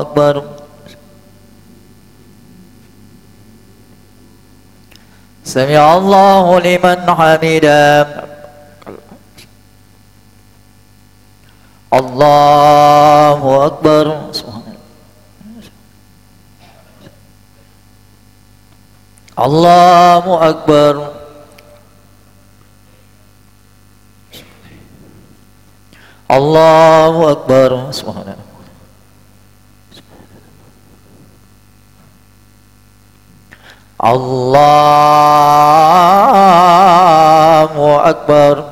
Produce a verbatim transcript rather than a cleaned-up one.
Akbar. Sami Allahu liman hamidah. Allahu Akbar. Allahu Akbar. Allahu Akbar. Subhanallah. Allahu Akbar.